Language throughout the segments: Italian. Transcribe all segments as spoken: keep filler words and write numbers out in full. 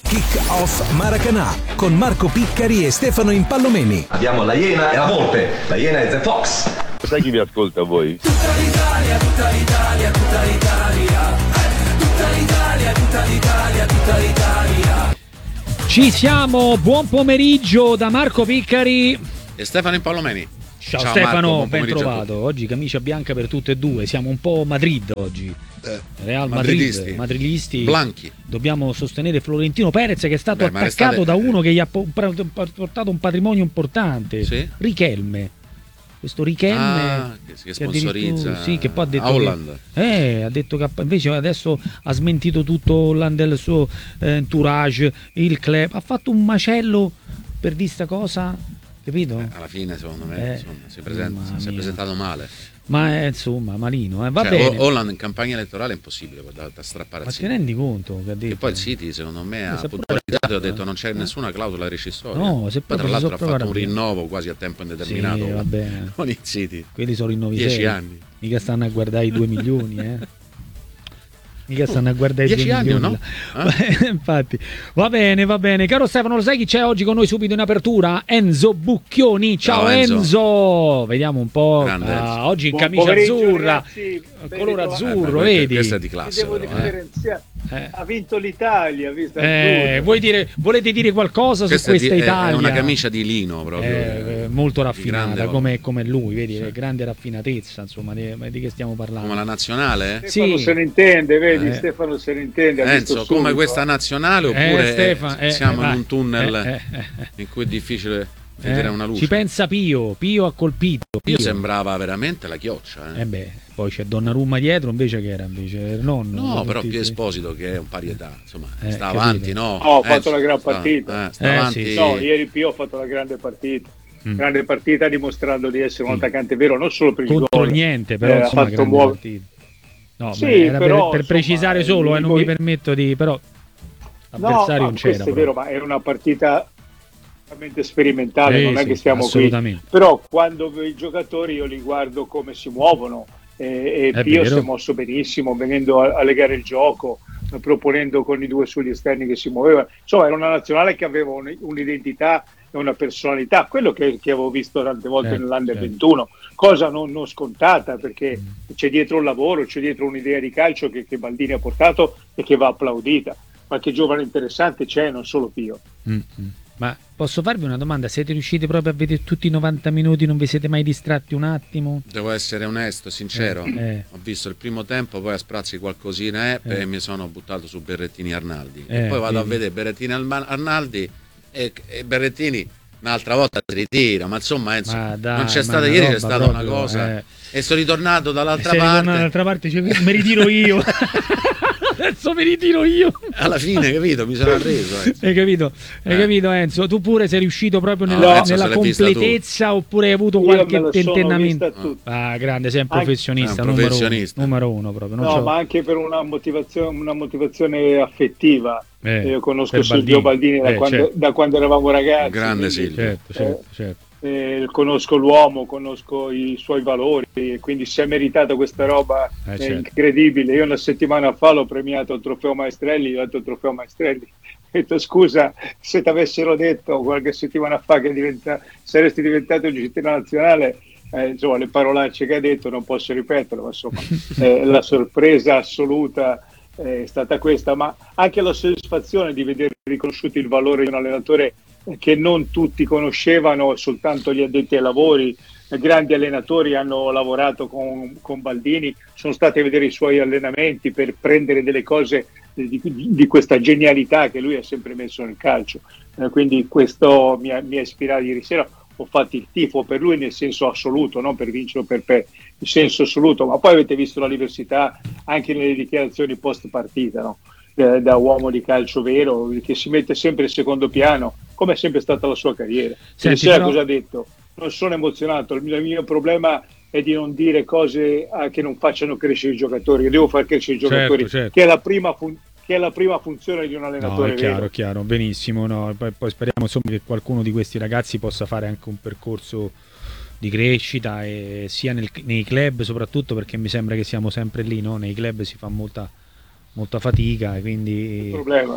Kick Off Maracanã con Marco Piccari e Stefano Impallomeni. Abbiamo la Iena e la Volpe. La Iena è The Fox. Sai chi vi ascolta voi? Tutta l'Italia, tutta l'Italia, tutta l'Italia, eh, tutta l'Italia, tutta l'Italia, tutta l'Italia. Ci siamo, buon pomeriggio da Marco Piccari e Stefano Impallomeni. Ciao, Ciao Stefano, Marco, ben trovato. Oggi camicia bianca per tutte e due, siamo un po' Madrid oggi. Eh, Real madridisti. Madrid, madrilisti. Blanchi. Dobbiamo sostenere Florentino Perez che è stato Beh, attaccato restate... da uno che gli ha portato un patrimonio importante. Sì? Richelme. Questo Richelme ah, che, che sponsorizza che sì, che poi ha detto Holland. Che, eh, ha detto che invece adesso ha smentito tutto Holland, il suo eh, entourage, il club, ha fatto un macello per di sta cosa, capito? Eh, alla fine secondo me eh, insomma, si, presenta, si è presentato male. Ma è, insomma, malino, eh. Va cioè, bene. Holland in campagna elettorale è impossibile da, da strappare. Ma ti rendi conto che ha detto? E poi il City secondo me ha puntualizzato puntualizzato e ha detto non c'è nessuna clausola rescissoria. No, se poi tra l'altro ha fatto un proprio... rinnovo quasi a tempo indeterminato sì, va bene. con il City. Quelli sono rinnovi dieci anni. Mica stanno a guardare i due milioni, eh. Mica stanno a guardare i due anni, milioni. no? Eh? Infatti, va bene, va bene. Caro Stefano, lo sai chi c'è oggi con noi subito in apertura? Enzo Bucchioni. Ciao, Ciao Enzo. Enzo. Vediamo un po'. Ah, oggi in Buon camicia azzurra, ragazzi, colore azzurro, eh, vedi? Questa è di classe. Devo però, differenziare. Eh. Ha vinto l'Italia, visto Eh, vuoi dire, volete dire qualcosa questa su questa di, Italia? È una camicia di lino proprio. Eh, molto raffinata, come, come lui, vedi, sì. Grande raffinatezza, insomma, di, di che stiamo parlando? Come la nazionale? Stefano sì. se ne intende, vedi? Eh. Stefano se ne intende. Enzo, come questa nazionale oppure eh, Stefan, eh, eh, siamo eh, in un tunnel eh, eh, eh. in cui è difficile vedere Eh, una luce? ci pensa Pio, Pio ha colpito. Pio, Pio sembrava veramente la chioccia. Eh. Eh beh, poi c'è Donnarumma dietro invece che era invece il nonno. No, però Pio Esposito che è un pari età, insomma, Eh, sta capito. avanti, no? No, ha Eh, fatto una gran sta- partita. eh, sta Eh, avanti. sì. No, ieri Pio ha fatto una grande partita. Mm. Grande partita dimostrando di essere un attaccante vero, non solo per il Contro gol. niente, però Eh, ha insomma, fatto grande muovere. partita. No, Sì, beh, era però, per, per insomma, precisare solo, eh, non voi- mi permetto di, però No, l'avversario ma non c'era. questo è però. vero, ma è una partita veramente sperimentale, Sì, non è sì, che stiamo qui. assolutamente. Però quando i giocatori io li guardo come si muovono e, È e Pio vero. si è mosso benissimo venendo a, a legare il gioco, proponendo con i due sugli esterni che si muovevano. Insomma, era una nazionale che aveva un, un'identità e una personalità, quello che, che avevo visto tante volte Certo, nell'Under certo. ventuno, cosa non, non scontata, perché c'è dietro un lavoro, c'è dietro un'idea di calcio che, che Baldini ha portato e che va applaudita. Qualche giovane interessante c'è, non solo Pio. Mm-hmm. Ma posso farvi una domanda? Siete riusciti proprio a vedere tutti i novanta minuti? Non vi siete mai distratti un attimo? Devo essere onesto, sincero. Eh, eh. Ho visto il primo tempo, poi a sprazzi qualcosina eh, Eh. e mi sono buttato su Berrettini Arnaldi. Eh, e poi vado vedi. a vedere Berrettini Alma- Arnaldi e, e Berrettini un'altra volta si ritira, ma insomma Enzo, Ma dai, non c'è ma stata una ieri, c'è roba stata proprio, una cosa eh. e sono ritornato dall'altra Sei parte. ritornato dall'altra parte, cioè, mi ritiro io. Adesso mi ritiro io. Alla fine, capito? Mi sono arreso. Enzo. Hai capito? Hai Eh. capito Enzo? Tu pure sei riuscito proprio No, nella, Enzo nella se l'hai vista completezza oppure hai avuto Io qualche me lo sono tentennamento? vista tutta. Ah, grande, sei un Anche- professionista, È un numero, professionista. Uno, numero uno proprio. Non No, c'ho- ma anche per una motivazione, una motivazione affettiva. Eh, Io conosco per Silvio Baldini da, Eh, quando, certo, da quando eravamo ragazzi. Grande quindi, Silvio. certo, certo, certo. eh, conosco l'uomo, conosco i suoi valori e quindi si è meritato questa roba Eh, eh, certo. incredibile. Io una settimana fa l'ho premiato al trofeo Maestrelli, gli ho detto il trofeo Maestrelli. Ho detto scusa, se ti avessero detto qualche settimana fa che diventa, saresti diventato il gestore nazionale, eh, insomma, le parolacce che hai detto non posso ripeterle, ma insomma eh, la sorpresa assoluta è stata questa, ma anche la soddisfazione di vedere riconosciuto il valore di un allenatore che non tutti conoscevano, soltanto gli addetti ai lavori. Grandi allenatori hanno lavorato con, con Baldini, sono stati a vedere i suoi allenamenti per prendere delle cose di, di questa genialità che lui ha sempre messo nel calcio. Eh, quindi questo mi ha, mi ha ispirato ieri sera. Ho fatto il tifo per lui nel senso assoluto, non per vincere o per per il senso assoluto, ma poi avete visto la diversità anche nelle dichiarazioni post partita, no? Eh, da uomo di calcio vero che si mette sempre in secondo piano, come è sempre stata la sua carriera. Ieri sera però... cosa ha detto? Non sono emozionato, il mio, il mio problema è di non dire cose ah, che non facciano crescere i giocatori. Io devo far crescere i giocatori, certo, certo. che è la prima funzione. Che è la prima funzione di un No, allenatore è chiaro, vero. è chiaro, benissimo. No? Poi, poi speriamo insomma, che qualcuno di questi ragazzi possa fare anche un percorso di crescita, e sia nel, nei club soprattutto, perché mi sembra che siamo sempre lì, no? Nei club si fa molta, molta fatica, e quindi Il problema.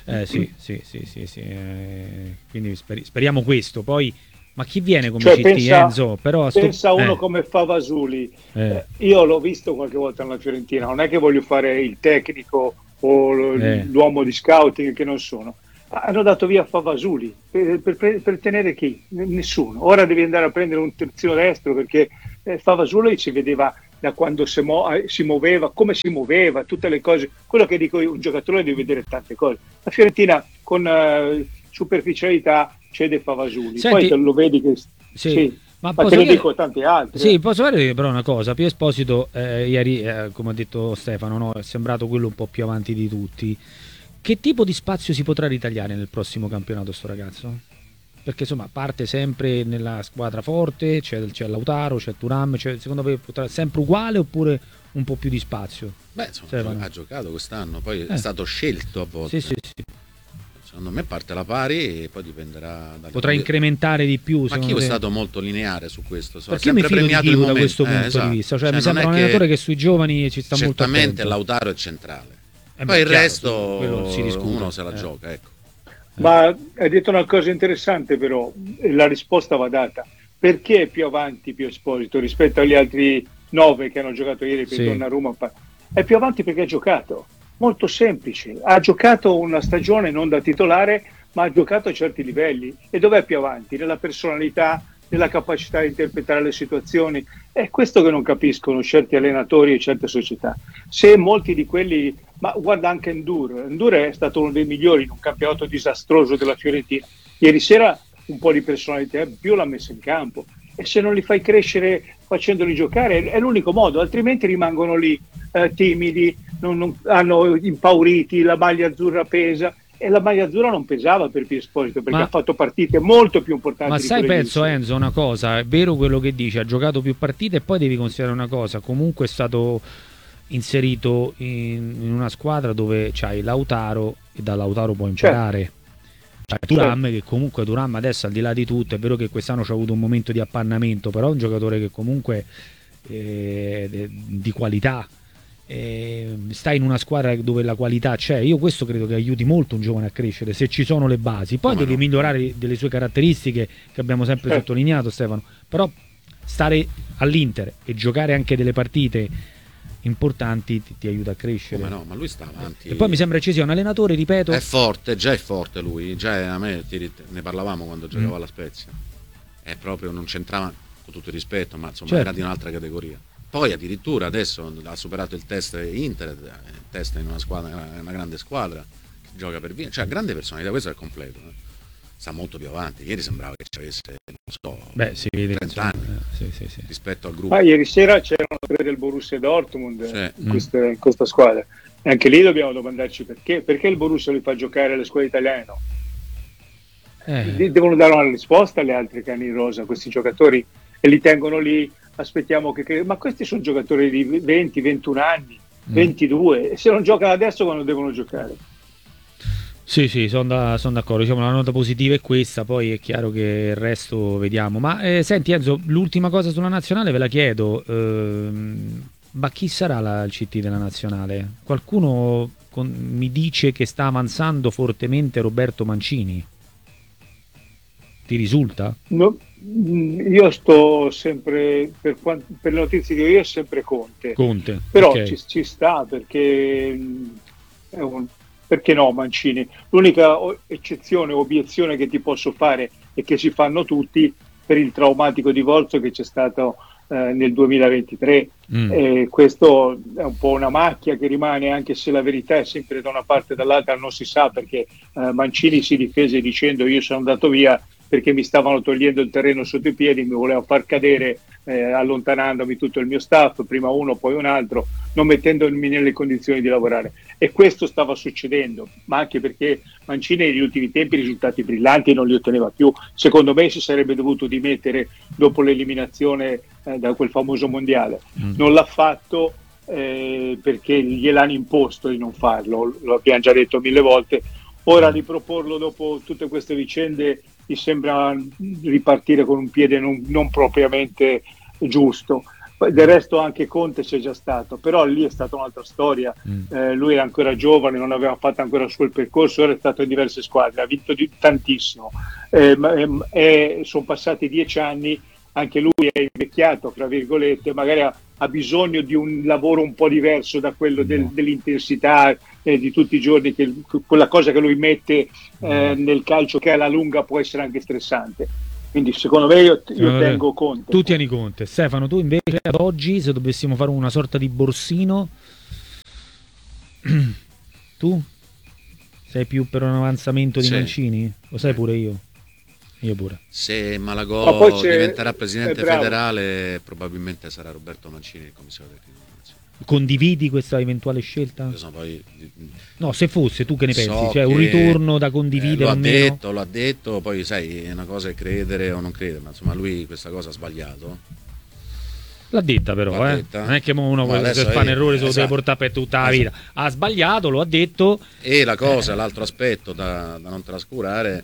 Eh, sì, sì, sì, sì, sì. Eh, quindi speri- speriamo questo. Poi, ma chi viene come Cioè, C T, pensa, Enzo? Però a sto- pensa a uno eh, come Favasuli. eh, Eh, io l'ho visto qualche volta nella Fiorentina, non è che voglio fare il tecnico o l- Eh. l'uomo di scouting, che non sono. Hanno dato via Favasuli per, per- per tenere chi? N- Nessuno. Ora devi andare a prendere un terzino destro, perché eh, Favasuli si vedeva da quando si, mo- eh, si muoveva, come si muoveva, tutte le cose. Quello che dico io, un giocatore deve vedere tante cose. La Fiorentina con eh, superficialità cede Favasuli, Senti- poi te lo vedi che sì. sì. Ma Ma posso te ne chiedere- dico tanti altri. Sì, eh. posso dire però una cosa. Pio Esposito, eh, ieri, eh, come ha detto Stefano, no, è sembrato quello un po' più avanti di tutti. Che tipo di spazio si potrà ritagliare nel prossimo campionato sto ragazzo? Perché insomma parte sempre nella squadra forte, c'è, c'è Lautaro, c'è Thuram, c'è, secondo voi potrà sempre uguale oppure un po' più di spazio? Beh, insomma, Stefano. ha giocato quest'anno, poi è Eh. stato scelto a volte. Sì, sì, sì. Secondo me parte la pari e poi dipenderà dalle Potrà incrementare di più. Ma secondo Chievo è te? stato molto lineare su questo. So, ha Perché mi sempre fido di premiato il Chievo da momento. questo Eh, punto esatto. di vista, cioè, Cioè, mi sembra non un è che- allenatore che sui giovani ci sta molto certamente attento. Lautaro è centrale. Eh, Poi beh, il chiaro, resto su quello si discute. uno se la Eh. gioca, ecco. Ma hai detto una cosa interessante, però, e la risposta va data. Perché è più avanti Pio Esposito rispetto agli altri nove che hanno giocato ieri per Sì. Donnarumma? È più avanti perché ha giocato. Molto semplice. Ha giocato una stagione non da titolare, ma ha giocato a certi livelli. E dov'è più avanti? Nella personalità, nella capacità di interpretare le situazioni. È questo che non capiscono certi allenatori e certe società. Se molti di quelli, ma guarda anche Ndur, Ndur è stato uno dei migliori in un campionato disastroso della Fiorentina. Ieri sera un po' di personalità in più l'ha messa in campo, e se non li fai crescere facendoli giocare è, è l'unico modo, altrimenti rimangono lì eh, timidi, non, non, hanno impauriti, la maglia azzurra pesa. E la maglia azzurra non pesava per Pio Esposito, perché Ma- ha fatto partite molto più importanti. Ma di sai, quelle di penso ieri. Enzo, una cosa, è vero quello che dice, ha giocato più partite e poi devi considerare una cosa, comunque è stato inserito in, in una squadra dove c'hai Lautaro e da Lautaro puoi imparare. C'hai Thuram, che comunque Thuram adesso al di là di tutto, è vero che quest'anno c'ha avuto un momento di appannamento, però è un giocatore che comunque eh, de- di qualità. Eh, stai in una squadra dove la qualità c'è, io questo credo che aiuti molto un giovane a crescere se ci sono le basi, poi Come devi no? migliorare delle sue caratteristiche che abbiamo sempre Certo. sottolineato, Stefano, però stare all'Inter e giocare anche delle partite importanti ti, ti aiuta a crescere. Come no, ma lui sta avanti. E poi mi sembra ci sia un allenatore, ripeto, È forte, già è forte lui. Già è- a me ti rit- ne parlavamo quando giocavo Mm. alla Spezia. È proprio, non c'entrava, con tutto il rispetto, ma insomma Certo. era di un'altra categoria. Poi addirittura adesso ha superato il test Inter, il test in una squadra, una grande squadra, gioca per via, cioè ha grande personalità, questo è il completo. eh. Sta molto più avanti. Ieri sembrava che ci avesse, non so, beh, si vede, trenta insomma, anni eh, sì, sì, sì. rispetto al gruppo. Ma ieri sera c'erano tre del Borussia Dortmund Sì. in, Mm. questa, in questa squadra. E anche lì dobbiamo domandarci perché. Perché il Borussia li fa giocare alle squadre italiane no? Eh, De- Devono dare una risposta alle altre che hanno in rosa, questi giocatori, e li tengono lì, aspettiamo che... che- ma questi sono giocatori di venti ventuno anni, Mm. ventidue, e se non giocano adesso quando devono giocare? Sì, sì, sono da- son d'accordo. Diciamo, la nota positiva è questa, poi è chiaro che il resto vediamo. Ma eh, senti Enzo, l'ultima cosa sulla nazionale ve la chiedo. ehm, ma chi sarà la, il C T della nazionale? Qualcuno con- mi dice che sta avanzando fortemente Roberto Mancini. Ti risulta? No, mh, io sto sempre, per, quan- per le notizie che ho io, sempre Conte. Conte. Però ok. ci, ci sta perché mh, è un, perché no Mancini? L'unica o- eccezione o obiezione che ti posso fare e che si fanno tutti per il traumatico divorzio che c'è stato eh, nel duemilaventitré. Mm. E questo è un po' una macchia che rimane, anche se la verità è sempre da una parte e dall'altra, non si sa, perché eh, Mancini si difese dicendo io sono andato via perché mi stavano togliendo il terreno sotto i piedi, mi voleva far cadere eh, allontanandomi tutto il mio staff, prima uno poi un altro, non mettendomi nelle condizioni di lavorare. E questo stava succedendo, ma anche perché Mancini negli ultimi tempi risultati brillanti non li otteneva più. Secondo me si sarebbe dovuto dimettere dopo l'eliminazione eh, da quel famoso mondiale. Mm. Non l'ha fatto eh, perché gliel'hanno imposto di non farlo, lo abbiamo già detto mille volte. Ora riproporlo dopo tutte queste vicende mi sembra ripartire con un piede non, non propriamente giusto. Del resto anche Conte c'è già stato, però lì è stata un'altra storia. Mm. Eh, lui era ancora giovane, non aveva fatto ancora il suo percorso, ora è stato in diverse squadre, ha vinto di, tantissimo. Eh, eh, eh, sono passati dieci anni, anche lui è invecchiato, tra virgolette, magari ha, ha bisogno di un lavoro un po' diverso da quello del, dell'intensità eh, di tutti i giorni, che, quella cosa che lui mette eh, nel calcio che alla lunga può essere anche stressante. Quindi secondo me io, io tengo Conte. Tu tieni Conte. Stefano, tu invece ad oggi, se dovessimo fare una sorta di borsino, tu sei più per un avanzamento di sì. Mancini? Lo sai pure io. Io pure. Se Malagò diventerà presidente federale, probabilmente sarà Roberto Mancini il commissario tecnico. Condividi questa eventuale scelta? Poi, no, se fosse, tu che ne pensi? So cioè un ritorno da condividere? Eh, lo ha o meno? detto, lo ha detto, poi sai, è una cosa è credere o non credere, ma insomma lui questa cosa ha sbagliato. L'ha detta però, L'ha eh. detta. Non è che uno no, se fa un errore se lo esatto. deve portare per tutta la vita. Ha sbagliato, lo ha detto. E la cosa, eh. l'altro aspetto da, da non trascurare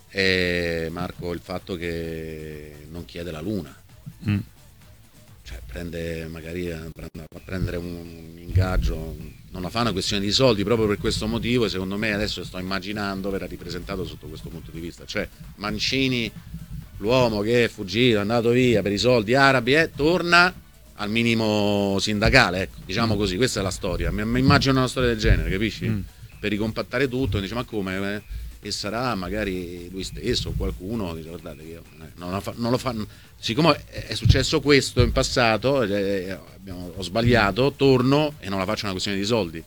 è, Marco, il fatto che non chiede la luna. Mm. Cioè prende magari a prendere un ingaggio, non la fa una questione di soldi proprio per questo motivo, e secondo me adesso sto immaginando verrà ripresentato sotto questo punto di vista, cioè Mancini, l'uomo che è fuggito, è andato via per i soldi arabi, eh, torna al minimo sindacale, ecco, diciamo mm. così, questa è la storia, mi, mi immagino una storia del genere, capisci? Mm. Per ricompattare tutto, dice ma come? Eh? E sarà magari lui stesso o qualcuno dice guardate io non lo, fa, non lo fanno, siccome è successo questo in passato, eh, abbiamo, ho sbagliato, torno e non la faccio una questione di soldi.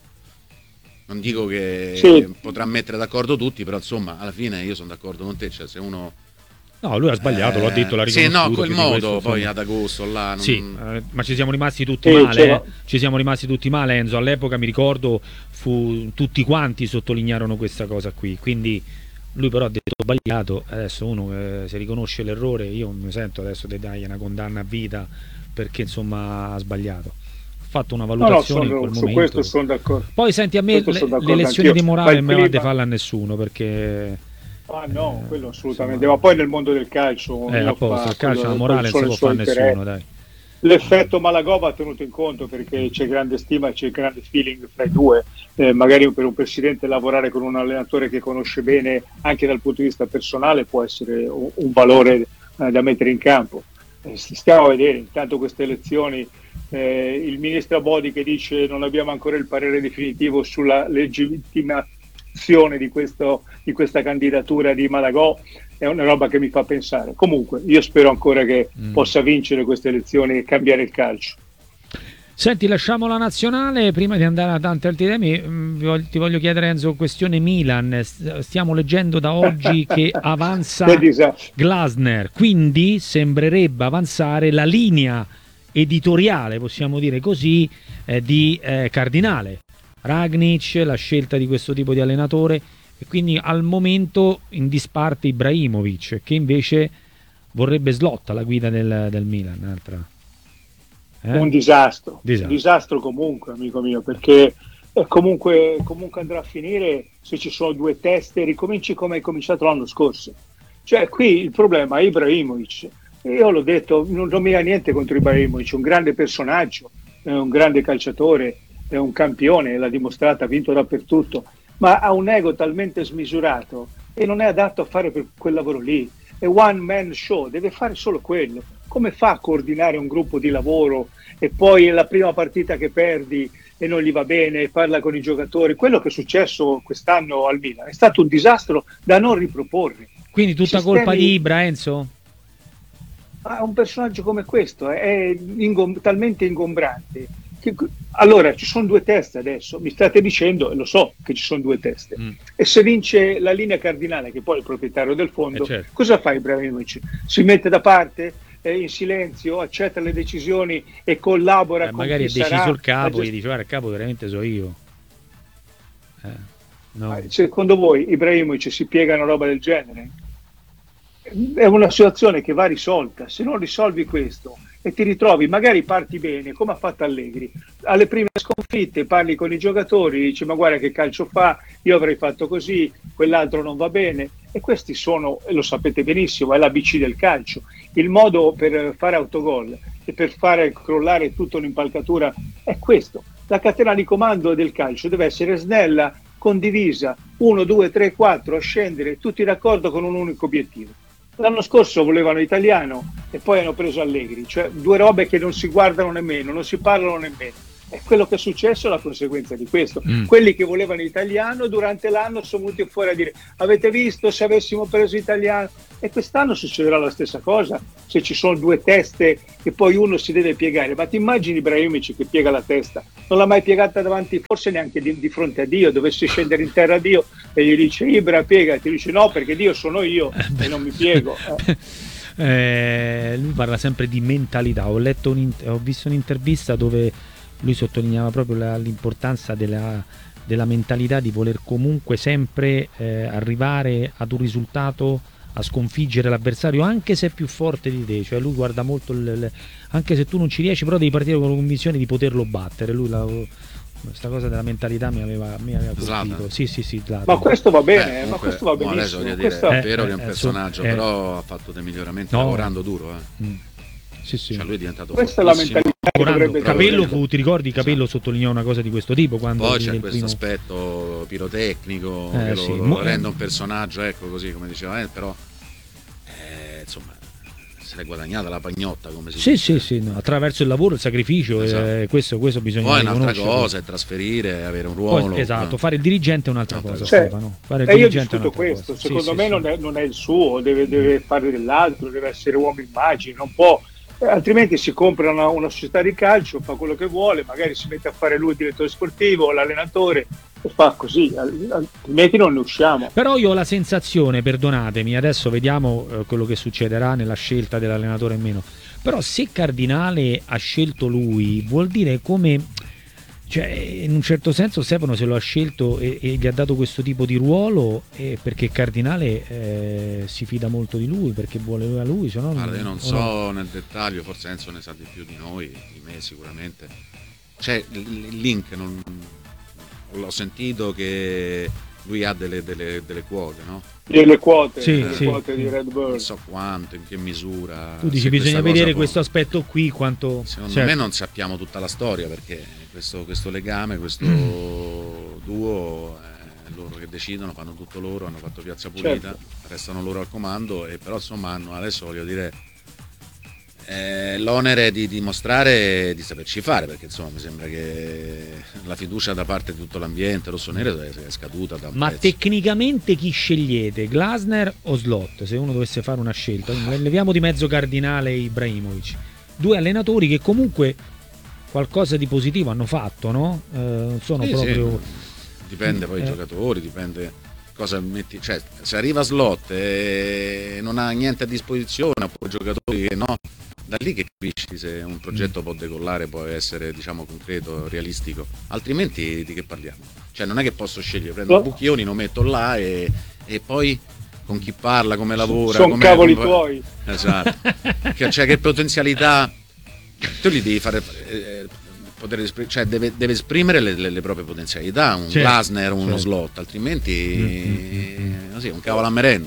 Non dico che sì. potrà mettere d'accordo tutti, però insomma alla fine io sono d'accordo con te, cioè se uno no, lui ha sbagliato, eh, l'ha detto, l'ha riconosciuto. Sì, no, quel modo, questo, poi ad agosto là. Non... Sì, eh, ma ci siamo rimasti tutti sì, male, eh. ci siamo rimasti tutti male, Enzo. All'epoca mi ricordo, fu tutti quanti sottolinearono questa cosa qui, quindi lui però ha detto sbagliato, adesso uno eh, se riconosce l'errore, io mi sento adesso di dargli una condanna a vita perché insomma ha sbagliato. Ha fatto una valutazione no, no, sono, in quel su momento. Questo sono d'accordo. Poi senti, a me le, le lezioni di morale non me le va di farle a nessuno perché... Ah no, quello assolutamente, ma poi nel mondo del calcio... Eh, a posto, il calcio, la morale non si può fare a nessuno, dai. L'effetto Malagò va tenuto in conto perché c'è grande stima e c'è grande feeling fra i due, eh, magari per un presidente lavorare con un allenatore che conosce bene anche dal punto di vista personale può essere un, un valore eh, da mettere in campo. Eh, stiamo a vedere, intanto queste elezioni, eh, il ministro Abodi che dice non abbiamo ancora il parere definitivo sulla legittimazione di, questo, di questa candidatura di Malagò, è una roba che mi fa pensare. Comunque io spero ancora che mm. possa vincere queste elezioni e cambiare il calcio. Senti, lasciamo la nazionale prima di andare a tanti altri temi. Ti voglio chiedere, Enzo, questione Milan. Stiamo leggendo da oggi che avanza Glasner, quindi sembrerebbe avanzare la linea editoriale, possiamo dire così, eh, di eh, Cardinale. Ragnic, la scelta di questo tipo di allenatore, e quindi al momento in disparte Ibrahimovic, che invece vorrebbe Slot alla guida del, del Milan. Altra. Eh? Un disastro, disastro, un disastro comunque, amico mio, perché eh, comunque, comunque andrà a finire se ci sono due teste, ricominci come hai cominciato l'anno scorso. Cioè qui il problema è Ibrahimovic. Io l'ho detto, non, non mi ha niente contro Ibrahimovic, un grande personaggio, è un grande calciatore, è un campione, l'ha dimostrato, ha vinto dappertutto, ma ha un ego talmente smisurato e non è adatto a fare per quel lavoro lì. È one man show, deve fare solo quello. Come fa a coordinare un gruppo di lavoro e poi è la prima partita che perdi e non gli va bene, parla con i giocatori? Quello che è successo quest'anno al Milan è stato un disastro da non riproporre. Quindi tutta Sistemi... colpa di Ibra, Enzo? Ah, un personaggio come questo è ingom- talmente ingombrante. Che... Allora, ci sono due teste adesso, mi state dicendo, e lo so che ci sono due teste, mm. e se vince la linea cardinale, che poi è il proprietario del fondo, eh certo. cosa fa Ibrahimovic? Si mette da parte, eh, in silenzio, accetta le decisioni e collabora eh, con magari chi è deciso sarà il capo gest- e dice guarda, il capo veramente so io. Eh, no. Secondo voi Ibrahimovic si piega a una roba del genere? È una situazione che va risolta. Se non risolvi questo e ti ritrovi, magari parti bene come ha fatto Allegri, alle prime sconfitte parli con i giocatori, dici ma guarda che calcio fa, io avrei fatto così, quell'altro non va bene, e questi sono, e lo sapete benissimo, è l'A B C del calcio. Il modo per fare autogol e per fare crollare tutta un'impalcatura è questo. La catena di comando del calcio deve essere snella, condivisa, uno, due, tre, quattro, a scendere, tutti d'accordo con un unico obiettivo. L'anno scorso volevano Italiano e poi hanno preso Allegri, cioè due robe che non si guardano nemmeno, non si parlano nemmeno. E quello che è successo è la conseguenza di questo. Mm. Quelli che volevano Italiano durante l'anno sono venuti fuori a dire: avete visto se avessimo preso Italiano? E quest'anno succederà la stessa cosa, se ci sono due teste e poi uno si deve piegare. Ma ti immagini Ibrahimovic che piega la testa? Non l'ha mai piegata davanti, forse neanche di, di fronte a Dio, dovesse scendere in terra a Dio e gli dice: Ibra, piegati. Dice: no, perché Dio sono io e non mi piego. Eh. Eh, lui parla sempre di mentalità. Ho letto un, ho visto un'intervista dove lui sottolineava proprio la, l'importanza della, della mentalità di voler comunque sempre eh, arrivare ad un risultato, a sconfiggere l'avversario anche se è più forte di te. Cioè lui guarda molto il, il, anche se tu non ci riesci, però devi partire con la convinzione di poterlo battere. Lui la, questa cosa della mentalità mi aveva, mi aveva colpito. Sì, sì, sì, Zlatan. Ma questo va bene, Beh, comunque, ma questo va benissimo. Adesso voglio dire, questo... è vero che è un eh, personaggio, eh, però ha fatto dei miglioramenti no. lavorando duro. Eh. Mm. Sì, sì. Cioè lui è diventato questa è la mentalità che dovrebbe Capello fu, ti ricordi Capello sì. sottolineò una cosa di questo tipo quando poi c'è questo primo... aspetto pirotecnico eh, che sì. lo, lo rende un personaggio, ecco, così come diceva, eh, però eh, insomma se l'è guadagnata la pagnotta, come si sì, dice. Sì, sì, no, attraverso il lavoro, il sacrificio, esatto. eh, questo, questo bisogna poi un'altra riconoscere. cosa è trasferire, avere un ruolo. Poi, esatto, fare il dirigente è un'altra cosa, cioè, Stefano. Fare il e io dirigente discuto questo, cosa. secondo sì, me sì, non, sì. È, non è il suo, deve, deve fare dell'altro, deve essere uomo immagine, non può. Altrimenti si compra una, una società di calcio, fa quello che vuole, magari si mette a fare lui il direttore sportivo, l'allenatore e fa così, altrimenti non ne usciamo. Però io ho la sensazione, perdonatemi, adesso vediamo eh, quello che succederà nella scelta dell'allenatore in meno, però se Cardinale ha scelto lui vuol dire come, cioè in un certo senso Stefano se lo ha scelto e, e gli ha dato questo tipo di ruolo eh, perché Cardinale eh, si fida molto di lui, perché vuole lui a lui, se no guarda, io non so no. nel dettaglio, forse Enzo ne sa di più di noi, di me sicuramente, c'è il link, non, l'ho sentito che lui ha delle, delle, delle quote, no? Delle quote, sì, delle sì. quote di Red Bull. Non so quanto, in che misura. Tu dici bisogna vedere questo può... aspetto qui quanto. Secondo certo. me non sappiamo tutta la storia, perché questo, questo legame, questo duo, eh, loro che decidono, fanno tutto loro, hanno fatto Piazza Pulita, certo. Restano loro al comando e però insomma hanno, adesso voglio dire, eh, l'onere di dimostrare di saperci fare, perché insomma mi sembra che la fiducia da parte di tutto l'ambiente rossonero è scaduta da un ma pezzo. Tecnicamente chi scegliete, Glasner o Slot, se uno dovesse fare una scelta? Leviamo di mezzo Cardinale e Ibrahimovic, due allenatori che comunque qualcosa di positivo hanno fatto, no? Eh, non sono sì, proprio sì. Dipende poi eh. i giocatori, dipende cosa metti, cioè se arriva Slot e non ha niente a disposizione, poi giocatori che no, da lì che capisci se un progetto mm. può decollare, può essere diciamo concreto, realistico, altrimenti di che parliamo? Cioè non è che posso scegliere, prendo no. Bucchioni, lo metto là e, e poi con chi parla, come lavora, sono come, cavoli come... tuoi, esatto. che, cioè che potenzialità tu gli devi fare eh, poter esprim- cioè deve, deve esprimere le, le, le proprie potenzialità, un certo. Glasner, uno certo. Slot, altrimenti mm-hmm. così, un cavolo a merenda.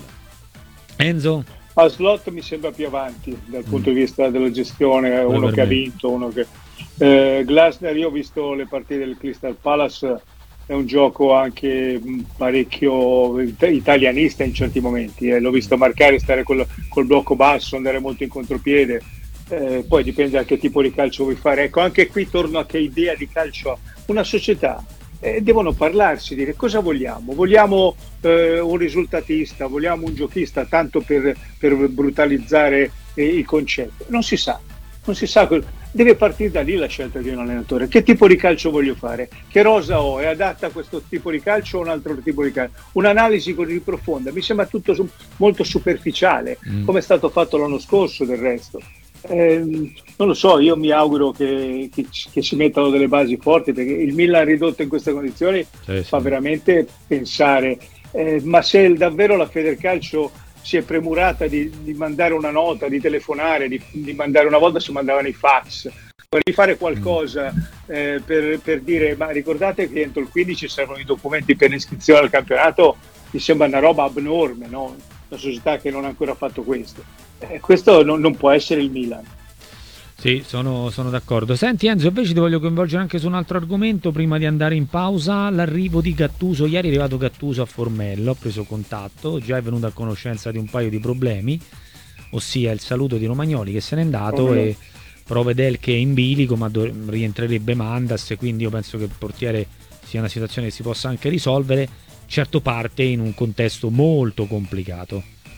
Enzo? A Slot mi sembra più avanti dal punto mm. di vista della gestione, Quello uno che me. ha vinto, uno che eh, Glasner, io ho visto le partite del Crystal Palace, è un gioco anche parecchio italianista in certi momenti, eh. l'ho visto marcare, stare col, col blocco basso, andare molto in contropiede. Eh, poi dipende da che tipo di calcio vuoi fare. Ecco, anche qui torno a che idea di calcio ha una società. Eh, devono parlarsi, dire cosa vogliamo. Vogliamo eh, un risultatista, vogliamo un giochista, tanto per, per brutalizzare eh, i concetti. Non si sa, non si sa. Deve partire da lì la scelta di un allenatore. Che tipo di calcio voglio fare? Che rosa ho? È adatta a questo tipo di calcio o un altro tipo di calcio? Un'analisi così profonda. Mi sembra tutto su- molto superficiale, mm. come è stato fatto l'anno scorso del resto. Eh, non lo so, io mi auguro che, che, che si mettano delle basi forti, perché il Milan ridotto in queste condizioni sì, fa sì. veramente pensare, eh, ma se davvero la Federcalcio si è premurata di, di mandare una nota, di telefonare, di, di mandare, una volta si mandavano i fax, di fare qualcosa eh, per, per dire ma ricordate che entro il quindici servono i documenti per l'iscrizione al campionato, mi sembra una roba abnorme, no? Una società che non ha ancora fatto questo. Eh, questo non, non può essere il Milan. Sì, sono, sono d'accordo. Senti Enzo, invece ti voglio coinvolgere anche su un altro argomento prima di andare in pausa. L'arrivo di Gattuso. Ieri è arrivato Gattuso a Formello, ha preso contatto, già è venuto a conoscenza di un paio di problemi, ossia il saluto di Romagnoli che se n'è andato oh, e Provedel che è in bilico, ma do- rientrerebbe Mandas, e quindi io penso che il portiere sia una situazione che si possa anche risolvere, certo parte in un contesto molto complicato.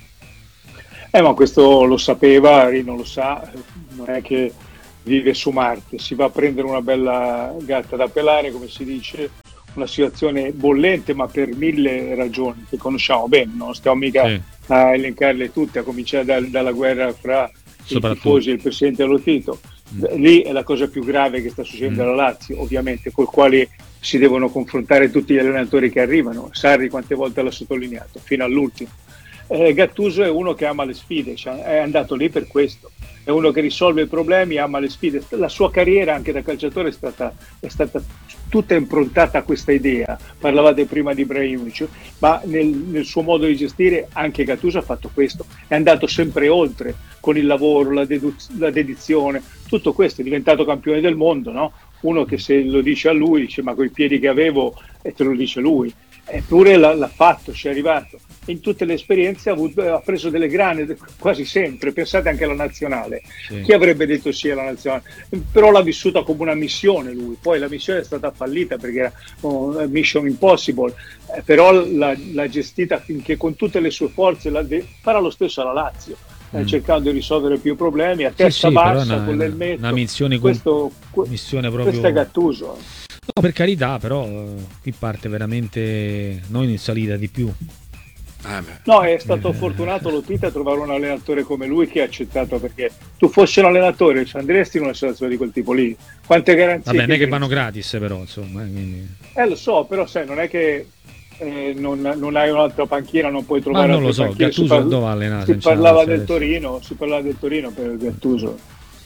Eh, ma questo lo sapeva, Rino lo sa, non è che vive su Marte, si va a prendere una bella gatta da pelare, come si dice, una situazione bollente, ma per mille ragioni che conosciamo bene, non stiamo mica sì. a elencarle tutte, a cominciare da, dalla guerra fra i tifosi e il presidente dello Tito. Mm. Lì è la cosa più grave che sta succedendo mm. alla Lazio, ovviamente, col quale si devono confrontare tutti gli allenatori che arrivano. Sarri quante volte l'ha sottolineato, fino all'ultimo. Eh, Gattuso è uno che ama le sfide, cioè è andato lì per questo, è uno che risolve i problemi, ama le sfide. La sua carriera anche da calciatore è stata, è stata tutta improntata a questa idea. Parlavate prima di Ibrahimovic, ma nel, nel suo modo di gestire anche Gattuso ha fatto questo, è andato sempre oltre con il lavoro, la, deduz- la dedizione, tutto questo. È diventato campione del mondo, no? Uno che se lo dice a lui dice ma coi piedi che avevo, e te lo dice lui, eppure l'ha, l'ha fatto, ci è arrivato. In tutte le esperienze ha, avuto, ha preso delle grane quasi sempre. Pensate anche alla nazionale, sì. Chi avrebbe detto sì alla nazionale? Però l'ha vissuta come una missione lui, poi la missione è stata fallita perché era oh, mission impossible, eh, però l'ha, l'ha gestita finché con tutte le sue forze. La de- farà lo stesso alla Lazio, mm. eh, cercando di risolvere più problemi a testa sì, sì, bassa una, con l'elmetto. Una missione, questo, con, missione proprio... questo è Gattuso. No, per carità, però qui parte veramente non in salita di più. Ah, no, è stato eh. fortunato Lotito a trovare un allenatore come lui che ha accettato, perché tu fossi un allenatore ci andresti in una situazione di quel tipo lì. Quante garanzie? Vabbè, non è che credi? vanno gratis però, insomma. Eh, quindi... eh lo so, però sai, non è che eh, non, non hai un'altra panchina, non puoi trovare. Ma non lo so, panchine. Gattuso parla... dove allena? Si parlava del Torino, si parlava del Torino per Gattuso.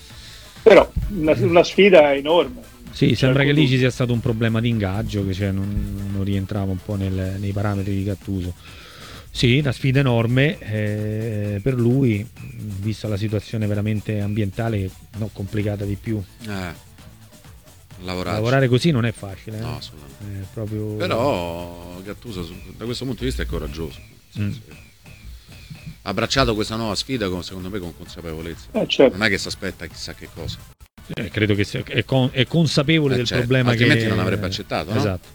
Però una, una sfida enorme. Sì, sembra che lì ci sia stato un problema di ingaggio che cioè, non, non rientrava un po' nel, nei parametri di Gattuso. Sì, una sfida enorme eh, per lui, vista la situazione veramente ambientale, no, complicata di più. Eh, lavorare così non è facile. Eh? No, assolutamente. È proprio... Però Gattuso da questo punto di vista è coraggioso. Mm. Ha abbracciato questa nuova sfida con, secondo me con consapevolezza. Eh, certo. Non è che si aspetta chissà che cosa. Eh, credo che sia, è, con, è consapevole eh, del certo. problema, altrimenti che non avrebbe accettato, no? Esatto.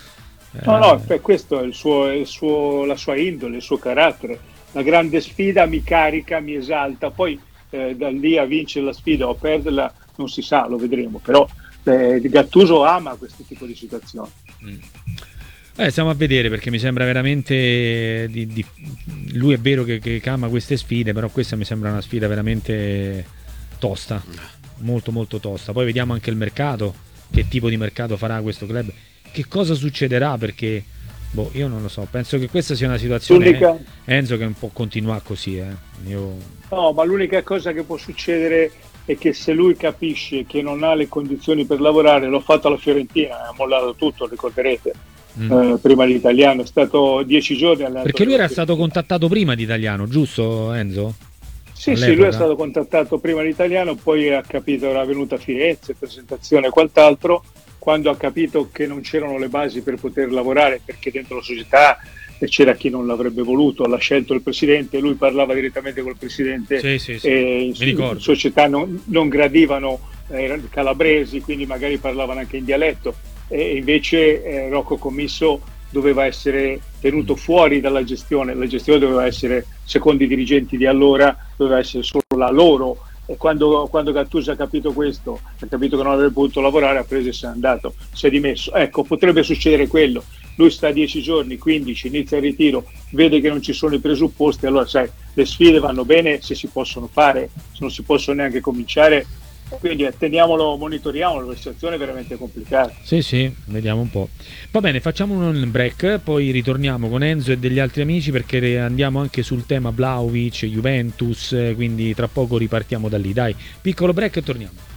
No, no, per questo è il suo, il suo, la sua indole, il suo carattere. La grande sfida mi carica, mi esalta, poi eh, da lì a vincere la sfida o a perderla non si sa, lo vedremo, però eh, Gattuso ama questo tipo di situazioni. Mm. Eh, stiamo a vedere, perché mi sembra veramente di, di... lui è vero che, che ama queste sfide, però questa mi sembra una sfida veramente tosta, molto molto tosta. Poi vediamo anche il mercato, che tipo di mercato farà questo club, che cosa succederà, perché boh, io non lo so, penso che questa sia una situazione l'unica... Enzo, che non può continuare così eh. Io... no, ma l'unica cosa che può succedere è che se lui capisce che non ha le condizioni per lavorare, l'ho fatto alla Fiorentina, ha mollato tutto, ricorderete. Mm. Eh, prima l'italiano è stato dieci giorni perché lui era stato contattato prima di Italiano, giusto Enzo? Sì, all'epoca. Sì, lui è stato contattato prima l'italiano, poi ha capito, era venuto a Firenze, presentazione e quant'altro. Quando ha capito che non c'erano le basi per poter lavorare, perché dentro la società c'era chi non l'avrebbe voluto, l'ha scelto il presidente, lui parlava direttamente col presidente, sì, sì, sì. E in società non, non gradivano, erano calabresi, quindi magari parlavano anche in dialetto, e invece eh, Rocco Commisso doveva essere tenuto fuori dalla gestione, la gestione doveva essere, secondo i dirigenti di allora, doveva essere solo la loro. E quando, quando Gattuso ha capito questo, ha capito che non avrebbe potuto lavorare, ha preso e se n'è andato, si è dimesso. Ecco, potrebbe succedere quello. Lui sta dieci giorni, quindici, inizia il ritiro, vede che non ci sono i presupposti, allora sai, le sfide vanno bene se si possono fare, se non si possono neanche cominciare. Quindi atteniamolo, monitoriamolo, la situazione è veramente complicata. Sì, sì, vediamo un po'. Va bene, facciamo un break, poi ritorniamo con Enzo e degli altri amici, perché andiamo anche sul tema Vlahovic, Juventus, quindi tra poco ripartiamo da lì. Dai, piccolo break e torniamo.